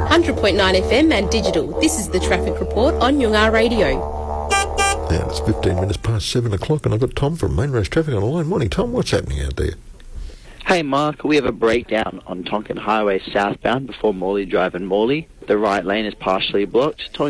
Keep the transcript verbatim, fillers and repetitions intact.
one hundred point nine F M and digital. This is the Traffic Report on Yungar Radio. Now it's fifteen minutes past seven o'clock and I've got Tom from Main Roads Traffic on the line. Morning, Tom. What's happening out there? Hey, Mark. We have a breakdown on Tonkin Highway southbound before Morley Drive and Morley. The right lane is partially blocked.